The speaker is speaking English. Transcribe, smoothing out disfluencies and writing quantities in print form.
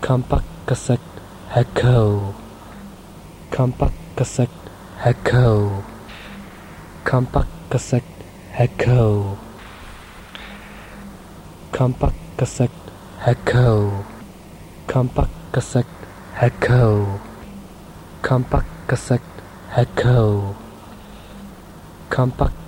Compact cassette echo. Compact cassette echo. Compact cassette echo. Compact cassette echo. Compact cassette echo. Compact cassette echo. Compact